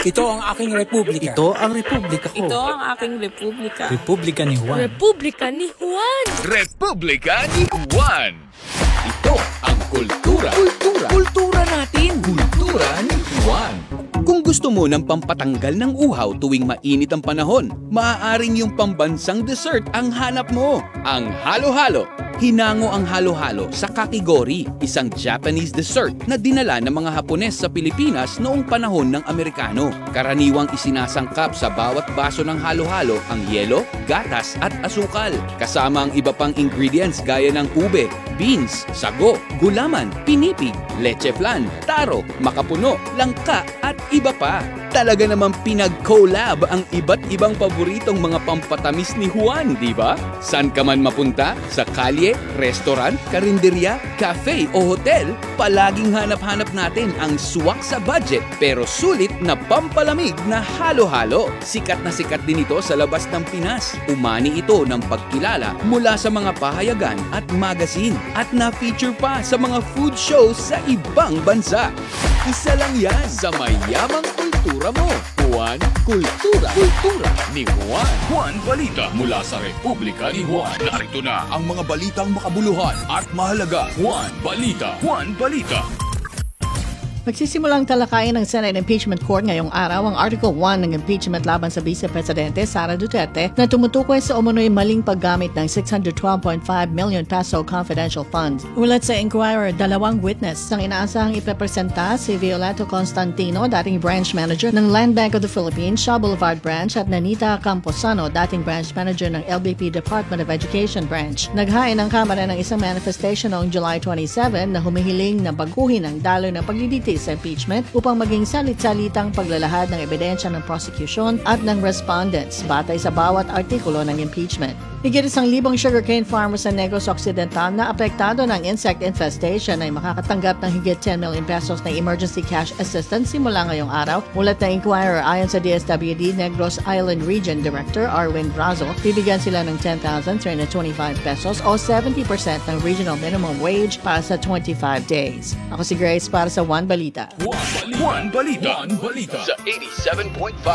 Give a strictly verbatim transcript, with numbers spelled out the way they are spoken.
Ito ang aking republika. Ito ang republika ko. Ito ang aking republika. Republika ni Juan. Republika ni Juan. Republika ni Juan. Ito ang kultura. Kultura. Kultura natin. Kultura ni Juan. Kung gusto mo ng pampatanggal ng uhaw tuwing mainit ang panahon, maaaring yung pambansang dessert ang hanap mo. Ang halo-halo. Hinango ang halo-halo sa kakigori, isang Japanese dessert na dinala ng mga Hapones sa Pilipinas noong panahon ng Amerikano. Karaniwang isinasangkap sa bawat baso ng halo-halo ang yelo, gatas at asukal. Kasama ang iba pang ingredients gaya ng ube, beans, sago, gulaman, pinipig, leche flan, taro, makapuno, langka at iba pa. Talaga namang pinag-collab ang iba't ibang paboritong mga pampatamis ni Juan, di ba? San ka man mapunta, sa kalye, restaurant, karinderya, cafe o hotel, palaging hanap-hanap natin ang swak sa budget pero sulit na pampalamig na halo-halo. Sikat na sikat din ito sa labas ng Pinas. Umani ito ng pagkilala mula sa mga pahayagan at magazine at na-feature pa sa mga food shows sa ibang bansa. Isa lang yan sa mayamang kultura mo. Juan Kultura. Kultura ni Juan. Juan Balita mula sa Republika ni Juan. Narito na ang mga balitang makabuluhan at mahalaga. Juan Balita. Juan Balita. Magsisimulang talakayin ng Senate Impeachment Court ngayong araw ang Article one ng impeachment laban sa Vice Presidente Sara Duterte na tumutukoy sa umunoy maling paggamit ng six hundred twelve point five million peso confidential funds. Ulat sa Inquirer, dalawang witness ang inaasahang ipepresenta si Violeto Constantino, dating branch manager ng Land Bank of the Philippines, Shaw Boulevard Branch, at Nanita Camposano, dating branch manager ng L B P Department of Education Branch. Naghain ang Kamara ng isang manifestation noong July twenty-seventh na humihiling na baguhin ang daloy ng paglilitis sa impeachment upang maging salit-salitang paglalahad ng ebidensya ng prosecution at ng respondents batay sa bawat artikulo ng impeachment. Higit isang libong sugarcane farmers sa Negros Occidental na apektado ng insect infestation ay makakatanggap ng higit ten million pesos na emergency cash assistance simula ngayong araw. Mulat na Inquirer, ayon sa D S W D Negros Island Region Director Arwin Brazo, bibigyan sila ng ten thousand three hundred twenty-five pesos o seventy percent ng regional minimum wage para sa twenty-five days. Ako si Grace para sa One Balita. Juan Balita. Juan Balita. Juan Balita. Sa eighty-seven point five.